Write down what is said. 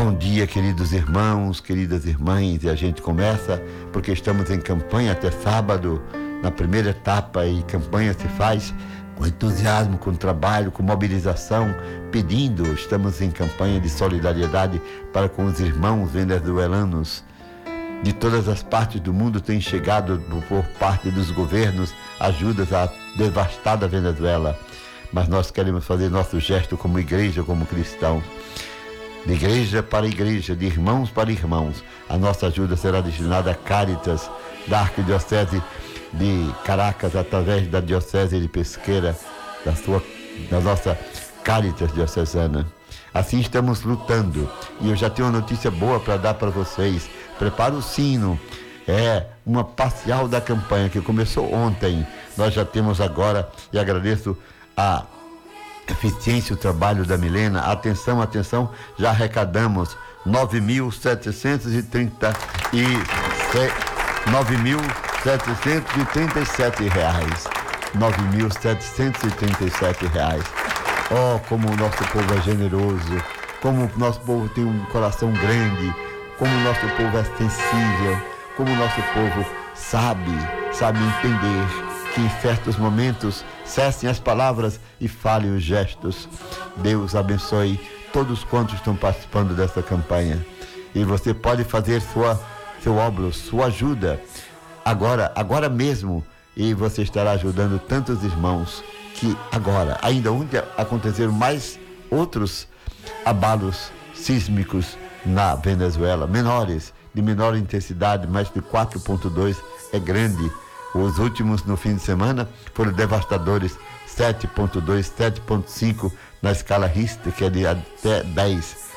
Bom dia, queridos irmãos, queridas irmãs, e a gente começa porque estamos em campanha até sábado, na primeira etapa, e campanha se faz com entusiasmo, com trabalho, com mobilização, estamos em campanha de solidariedade para com os irmãos venezuelanos. De todas as partes do mundo tem chegado por parte dos governos ajudas à devastada Venezuela, mas nós queremos fazer nosso gesto como igreja, como cristãos. De igreja para igreja, de irmãos para irmãos. A nossa ajuda será destinada a Cáritas da Arquidiocese de Caracas, através da Diocese de Pesqueira, da nossa Cáritas diocesana. Assim estamos lutando. E eu já tenho uma notícia boa para dar para vocês. Prepara o sino. É uma parcial da campanha que começou ontem. Nós já temos agora, e agradeço a eficiência, o trabalho da Milena. Atenção, atenção, já arrecadamos R$ 9.737. Oh, como o nosso povo é generoso, como o nosso povo tem um coração grande, como o nosso povo é sensível, como o nosso povo sabe entender que em certos momentos cessem as palavras e falem os gestos. Deus abençoe todos quantos estão participando dessa campanha. E você pode fazer seu óbolo, sua ajuda, agora mesmo, e você estará ajudando tantos irmãos que agora, ainda onde aconteceram mais outros abalos sísmicos na Venezuela, menores, de menor intensidade, mais de 4,2, é grande. Os últimos no fim de semana foram devastadores, 7,2, 7,5 na escala Richter, que é de até 10.